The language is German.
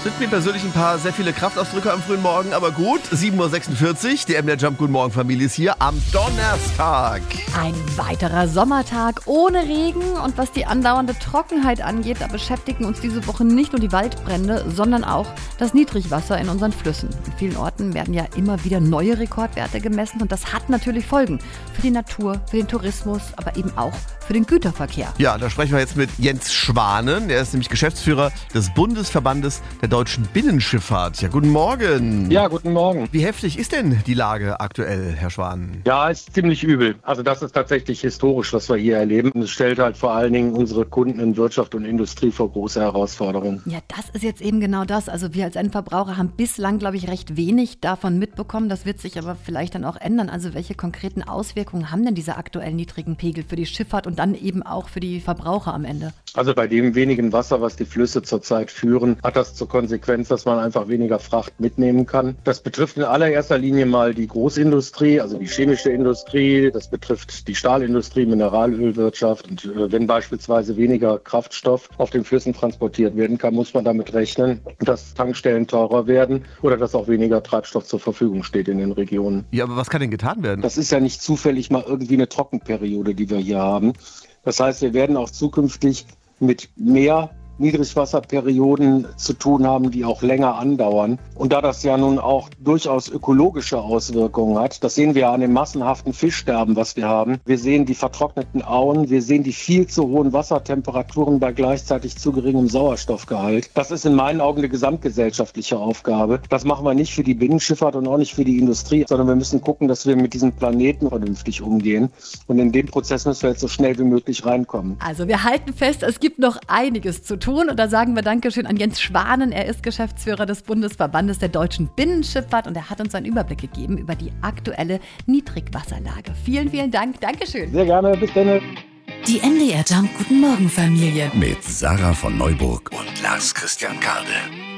Sind mir persönlich ein paar sehr viele Kraftausdrücke am frühen Morgen, aber gut. 7.46 Uhr, die MDR Jump Guten Morgen Familie ist hier am Donnerstag. Ein weiterer Sommertag ohne Regen und was die andauernde Trockenheit angeht, da beschäftigen uns diese Woche nicht nur die Waldbrände, sondern auch das Niedrigwasser in unseren Flüssen. In vielen Orten werden ja immer wieder neue Rekordwerte gemessen und das hat natürlich Folgen für die Natur, für den Tourismus, aber eben auch für den Güterverkehr. Ja, da sprechen wir jetzt mit Jens Schwanen. Er ist nämlich Geschäftsführer des Bundesverbandes der deutschen Binnenschifffahrt. Ja, guten Morgen. Ja, guten Morgen. Wie heftig ist denn die Lage aktuell, Herr Schwanen? Ja, ist ziemlich übel. Also das ist tatsächlich historisch, was wir hier erleben. Und es stellt halt vor allen Dingen unsere Kunden in Wirtschaft und Industrie vor große Herausforderungen. Ja, das ist jetzt eben genau das. Also wir als Endverbraucher haben bislang, glaube ich, recht wenig davon mitbekommen. Das wird sich aber vielleicht dann auch ändern. Also welche konkreten Auswirkungen haben denn diese aktuell niedrigen Pegel für die Schifffahrt und dann eben auch für die Verbraucher am Ende? Also bei dem wenigen Wasser, was die Flüsse zurzeit führen, hat das zur Konsequenz, dass man einfach weniger Fracht mitnehmen kann. Das betrifft in allererster Linie mal die Großindustrie, also die chemische Industrie. Das betrifft die Stahlindustrie, Mineralölwirtschaft. Und wenn beispielsweise weniger Kraftstoff auf den Flüssen transportiert werden kann, muss man damit rechnen, dass Tankstellen teurer werden oder dass auch weniger Treibstoff zur Verfügung steht in den Regionen. Ja, aber was kann denn getan werden? Das ist ja nicht zufällig mal irgendwie eine Trockenperiode, die wir hier haben. Das heißt, wir werden auch zukünftig mit mehr Niedrigwasserperioden zu tun haben, die auch länger andauern. Und da das ja nun auch durchaus ökologische Auswirkungen hat, das sehen wir an dem massenhaften Fischsterben, was wir haben. Wir sehen die vertrockneten Auen, wir sehen die viel zu hohen Wassertemperaturen bei gleichzeitig zu geringem Sauerstoffgehalt. Das ist in meinen Augen eine gesamtgesellschaftliche Aufgabe. Das machen wir nicht für die Binnenschifffahrt und auch nicht für die Industrie, sondern wir müssen gucken, dass wir mit diesem Planeten vernünftig umgehen. Und in dem Prozess müssen wir jetzt so schnell wie möglich reinkommen. Also wir halten fest, es gibt noch einiges zu tun. Und da sagen wir Dankeschön an Jens Schwanen. Er ist Geschäftsführer des Bundesverbandes der deutschen Binnenschifffahrt und er hat uns einen Überblick gegeben über die aktuelle Niedrigwasserlage. Vielen, vielen Dank. Dankeschön. Sehr gerne. Bis dann. Die MDR Jump Guten Morgen Familie. Mit Sarah von Neuburg und Lars Christian Kade.